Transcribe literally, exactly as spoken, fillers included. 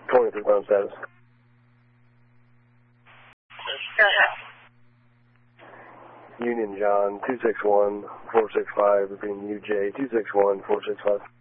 twenty-three ground status. Go ahead. Union John, two six one, four six five, repeating U J, two six one, four six five.